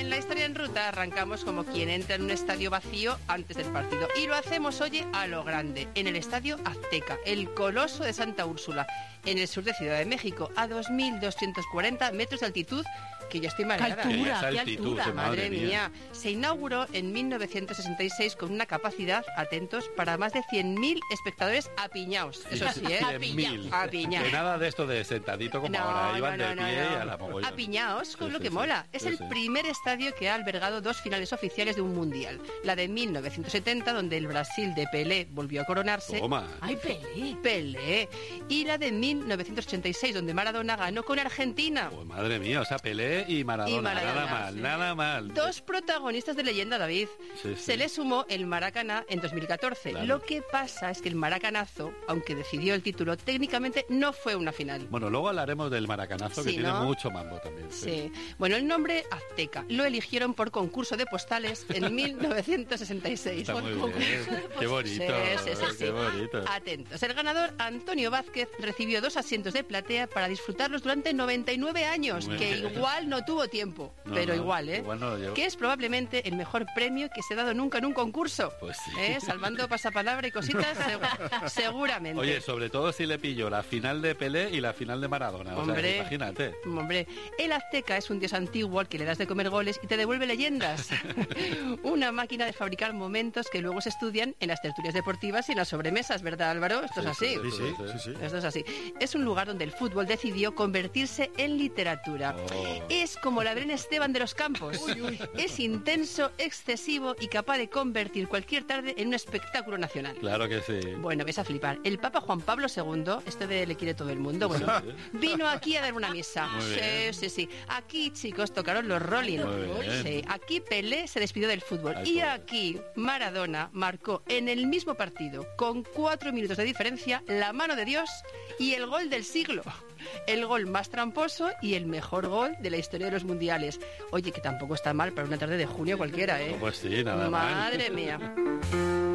En la historia en ruta arrancamos como quien entra en un estadio vacío antes del partido. Y lo hacemos, oye, a lo grande, en el Estadio Azteca, el Coloso de Santa Úrsula, en el sur de Ciudad de México, a 2.240 metros de altitud, que yo estoy mareada. ¡Qué altura! Madre mía. Se inauguró en 1966 con una capacidad, atentos, para más de 100.000 espectadores apiñados. Eso sí, ¿eh? 100.000. Apiñados. Que nada de esto de sentadito como ahora, iban de pie y a la mogollón. Apiñados, con lo que mola. Es el primer estadio que ha albergado 2 finales oficiales de un mundial. La de 1970, donde el Brasil de Pelé volvió a coronarse. Toma. ¡Ay, Pelé! Pelé. Y la de 1986, donde Maradona ganó con Argentina. Pues madre mía, o sea, Pelé y Maradona. Nada mal, sí. nada mal. 2 protagonistas de leyenda, David. Sí. Se le sumó el Maracaná en 2014. Claro. Lo que pasa es que el Maracanazo, aunque decidió el título, técnicamente no fue una final. Bueno, luego hablaremos del Maracanazo, que Sí, tiene ¿no? mucho mambo también. Sí. Bueno, el nombre Azteca lo eligieron por concurso de postales en 1966. Está muy Por bien. Qué bonito. Sí. Qué bonito. Atentos. El ganador, Antonio Vázquez, recibió 2 asientos de platea para disfrutarlos durante 99 años, Muy que bien. igual no tuvo tiempo, No, pero no, igual, ¿eh? igual no lo llevo. Que es probablemente el mejor premio que se ha dado nunca en un concurso. Pues sí. Salvando pasapalabra y cositas, seguramente. Oye, sobre todo si le pillo la final de Pelé y la final de Maradona. O Hombre. sea, imagínate. Hombre, el Azteca es un dios antiguo al que le das de comer goles y te devuelve leyendas. Una máquina de fabricar momentos que luego se estudian en las tertulias deportivas y en las sobremesas, ¿verdad, Álvaro? Esto es así. Sí. Esto es así. Es un lugar donde el fútbol decidió convertirse en literatura. Oh. Es como la Belén Esteban de los campos. Es intenso, excesivo y capaz de convertir cualquier tarde en un espectáculo nacional. Claro que sí. Bueno, ves a flipar. El Papa Juan Pablo II, este de le quiere todo el mundo, bueno, vino aquí a dar una misa. Muy bien. Sí. Aquí, chicos, tocaron los Rolling. Muy bien. Sí. Aquí Pelé se despidió del fútbol. Ay, Y pobre. aquí Maradona marcó en el mismo partido, con 4 minutos de diferencia, la mano de Dios y el gol del siglo. El gol más tramposo y el mejor gol de la historia de los mundiales. Oye, que tampoco está mal para una tarde de junio cualquiera, ¿eh? Pues sí, nada mal. Madre mía.